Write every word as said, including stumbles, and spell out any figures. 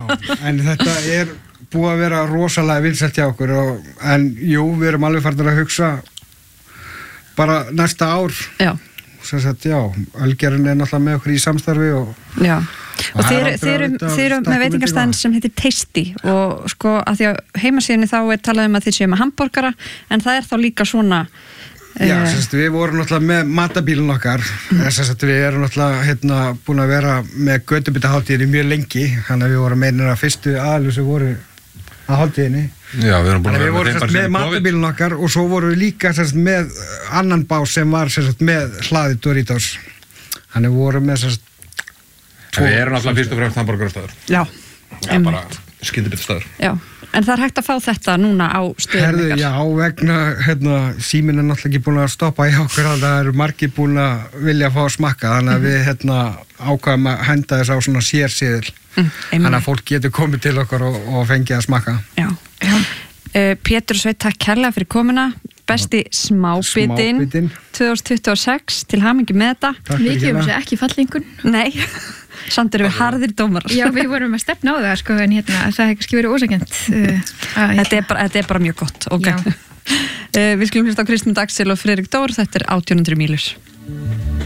en þetta er búið að vera rosalega vinsælt hjá okkur og, en jú, við erum alveg farnir að hugsa bara næsta ár já. sem sagt, já, Ölgerðin er náttúrulega með okkur í samstarfi og, já. og þeir, þeir, þeir eru með veitingastæðin sem heitir Tasty og sko að því að heimasíðinni þá er talað um að þið séu með hamborgara en það er þá líka svona Já, sérst, við vorum náttúrulega með matabílun okkar, mm. sérst, við erum náttúrulega hérna, búin að vera með götubitahátíðinni mjög lengi, þannig að við vorum einir af fyrstu aðlu sem voru að hátíðinni. Já, við erum búin að vera með þeim bara með matabílun okkar og svo vorum við líka sérst, með annan bás sem var sérst, með hlaði Doritos. Þannig við vorum með sérst, tvo, við erum náttúrulega fyrst og fremst hamborgarastæður. Já, Já bara skyndibitastæður. Já. En það er hægt að fá þetta núna á stöðum ykkar? Já, vegna, hérna, síminn er náttúrulega ekki búin að stoppa í okkur, það eru margir búin að vilja fá að smakka, þannig að við, hérna, ákvæðum að henda þess á svona sérsíðil, mm, þannig að fólk getur komið til okkur og, og fengið að smakka. Já. Já. Uh, Pétur Sveit, takk kærlega fyrir komuna, besti smábitinn tvö þúsund tuttugu og sex, til hamingju með þetta. Við gefum sér ekki fallingun. Nei. Samt erum við harðir dómarar. Já, við vorum að stefna á það, sko, en hérna, það hefði kannski verið ósækjant. Uh, þetta, þetta er bara mjög gott, ok. uh, við skulum hlusta á Kristmund Axel og Friðrik Dór, þetta er átján hundruð mílur.